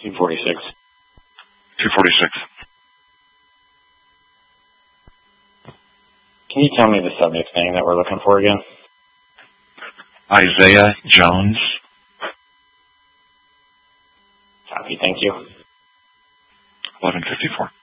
246. 246. Can you tell me the subject's name that we're looking for again? Isaiah Jones. Copy, thank you. 1154.